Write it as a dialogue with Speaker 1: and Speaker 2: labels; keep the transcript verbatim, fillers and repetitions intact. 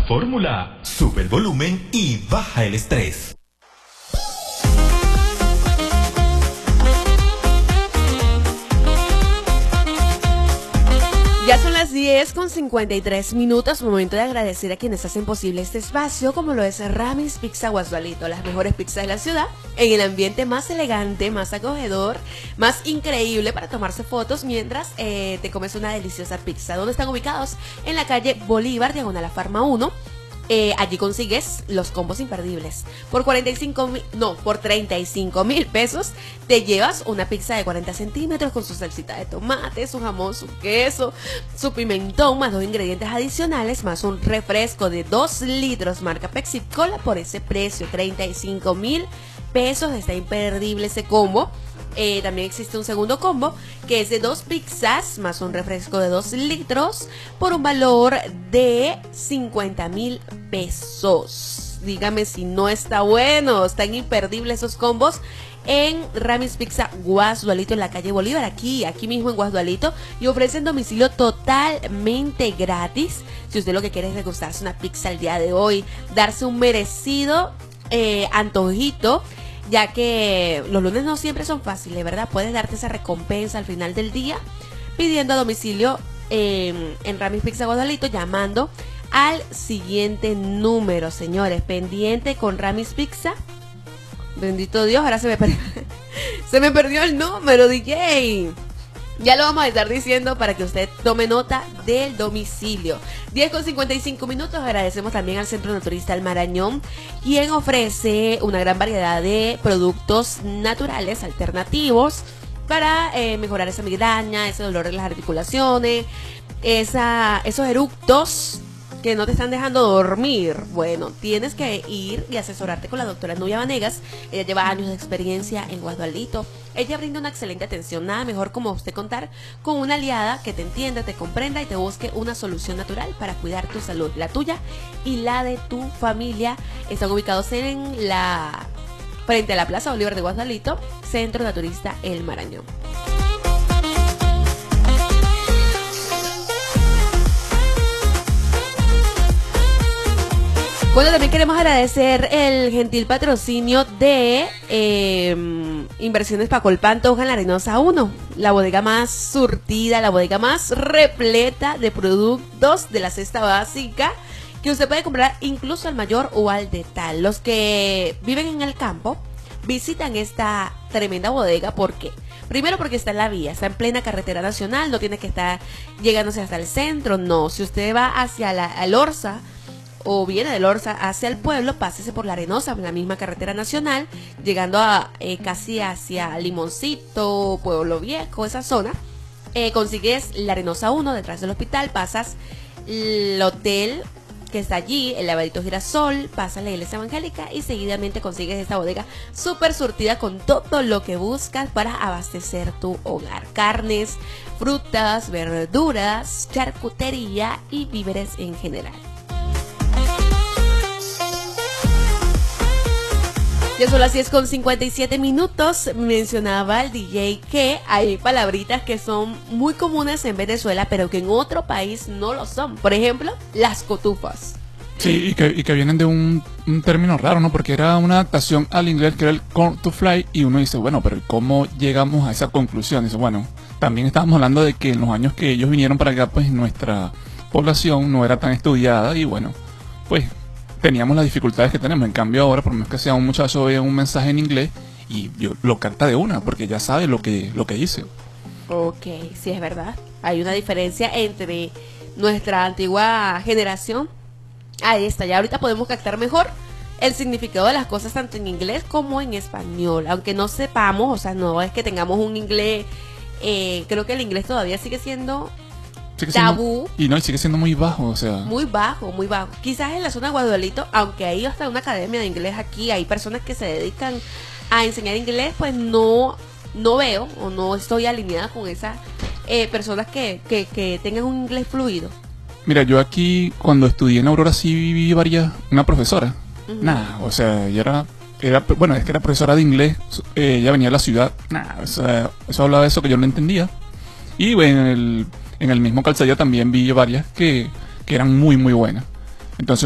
Speaker 1: fórmula. Sube el volumen y baja el estrés.
Speaker 2: Ya son las diez con cincuenta y tres minutos, momento de agradecer a quienes hacen posible este espacio, como lo es Ramis Pizza Guasdualito, las mejores pizzas de la ciudad, en el ambiente más elegante, más acogedor, más increíble para tomarse fotos mientras eh, te comes una deliciosa pizza. ¿Dónde están ubicados? En la calle Bolívar, diagonal a Farma uno. Eh, allí consigues los combos imperdibles. Por cuarenta y cinco mil, no, por treinta y cinco mil pesos te llevas una pizza de cuarenta centímetros con su salsita de tomate, su jamón, su queso, su pimentón, más dos ingredientes adicionales, más un refresco de dos litros marca Pepsi Cola por ese precio, treinta y cinco mil pesos. Está imperdible ese combo. Eh, también existe un segundo combo que es de dos pizzas más un refresco de dos litros por un valor de cincuenta mil pesos. Dígame si no está bueno. Están imperdibles esos combos en Ramis Pizza Guasdualito, en la calle Bolívar, aquí, aquí mismo en Guasdualito, y ofrecen domicilio totalmente gratis. Si usted lo que quiere es degustarse una pizza el día de hoy, darse un merecido eh, antojito, ya que los lunes no siempre son fáciles, ¿verdad? Puedes darte esa recompensa al final del día pidiendo a domicilio eh, en Ramis Pizza Guasdualito, llamando al siguiente número, señores. Pendiente con Ramis Pizza. Bendito Dios, ahora se me perdió, se me perdió el número, D J. Ya lo vamos a estar diciendo para que usted tome nota del domicilio. diez con cincuenta y cinco minutos. Agradecemos también al Centro Naturista El Marañón, quien ofrece una gran variedad de productos naturales alternativos para eh, mejorar esa migraña, ese dolor en las articulaciones, esa, esos eructos que no te están dejando dormir. Bueno, tienes que ir y asesorarte con la doctora Nubia Vanegas. Ella lleva años de experiencia en Guasdualito. Ella brinda una excelente atención. Nada mejor como usted contar con una aliada que te entienda, te comprenda y te busque una solución natural para cuidar tu salud, la tuya y la de tu familia. Están ubicados en la frente a la Plaza Bolívar de Guasdualito, Centro Naturista El Marañón. Bueno, también queremos agradecer el gentil patrocinio de eh, Inversiones Pacolpan Toja en la Arenosa uno, la bodega más surtida, la bodega más repleta de productos de la cesta básica que usted puede comprar incluso al mayor o al detal. Los que viven en el campo visitan esta tremenda bodega. ¿Por qué? Primero porque está en la vía, está en plena carretera nacional, no tiene que estar llegándose hasta el centro, no. Si usted va hacia la al Orza o viene del Orza hacia el pueblo, pásese por la Arenosa, la misma carretera nacional, llegando a eh, casi hacia Limoncito, Pueblo Viejo, esa zona. Eh, consigues la Arenosa uno detrás del hospital, pasas el hotel que está allí, el Lavadito Girasol, pasas la iglesia evangélica y seguidamente consigues esta bodega súper surtida con todo lo que buscas para abastecer tu hogar: carnes, frutas, verduras, charcutería y víveres en general. Ya son las diez con cincuenta y siete minutos. Mencionaba el D J que hay palabritas que son muy comunes en Venezuela, pero que en otro país no lo son. Por ejemplo, las cotufas.
Speaker 3: Sí, y que, y que vienen de un, un término raro, ¿no? Porque era una adaptación al inglés que era el corn to fly, y uno dice, bueno, pero ¿cómo llegamos a esa conclusión? Dice, bueno, también estábamos hablando de que en los años que ellos vinieron para acá, pues nuestra población no era tan estudiada y bueno, pues teníamos las dificultades que tenemos. En cambio ahora, por lo menos que sea un muchacho ve un mensaje en inglés y yo, lo capta de una, porque ya sabe lo que, lo que dice.
Speaker 2: Ok, sí, es verdad. Hay una diferencia entre nuestra antigua generación a esta. Ya ahorita podemos captar mejor el significado de las cosas tanto en inglés como en español. Aunque no sepamos, o sea, no es que tengamos un inglés, eh, creo que el inglés todavía sigue siendo...
Speaker 3: Sigue
Speaker 2: tabú.
Speaker 3: Siendo, y no, y sigue siendo muy bajo, o sea.
Speaker 2: Muy bajo, muy bajo. Quizás en la zona de Guasdualito, aunque hay hasta una academia de inglés aquí, hay personas que se dedican a enseñar inglés, pues no, no veo o no estoy alineada con esas eh, personas que, que, que tengan un inglés fluido.
Speaker 3: Mira, yo aquí cuando estudié en Aurora sí vi varias, una profesora.
Speaker 2: Uh-huh.
Speaker 3: Nada, o sea, ella era, era, bueno, es que era profesora de inglés, eh, ella venía de la ciudad, nada, o sea, eso hablaba de eso que yo no entendía. Y bueno, en el... En el mismo Calzadilla también vi varias que, que eran muy muy buenas. Entonces